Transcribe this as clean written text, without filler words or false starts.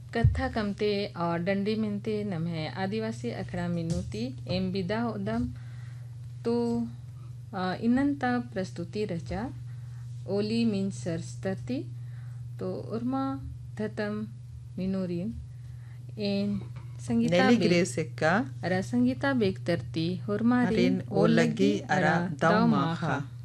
कथा कमते और डंडी मिनते नमः आदिवासी अखड़ा मिनुती एम बिदा उदम तो इनंता प्रस्तुति रचा ओली मिन सरस्तती तो उर्मा धतम मिनोरिन एन संगीता नेली ग्रेसेक्का अरा संगीता बेक तरती हुरमारिन ओलगी अरा दाव माखा